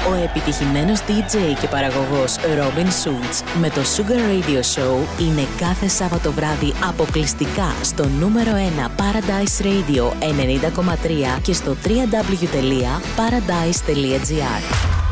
Ο επιτυχημένος DJ και παραγωγός Robin Schulz με το Sugar Radio Show είναι κάθε Σάββατο βράδυ αποκλειστικά στο νούμερο 1 Paradise Radio 90,3 και στο www.paradise.gr.